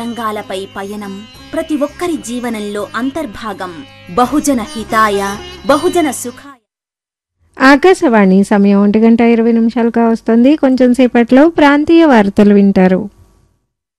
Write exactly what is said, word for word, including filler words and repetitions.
రంగాలపై పయనం ప్రతి ఒక్కరి జీవనంలో అంతర్భాగం. బహుజన హితాయ బహుజన సుఖాయ. ఆకాశవాణి సమయం ఒంటి గంట ఇరవై నిమిషాలుగా వస్తుంది. కొంచెం సేపట్లో ప్రాంతీయ వార్తలు వింటారు.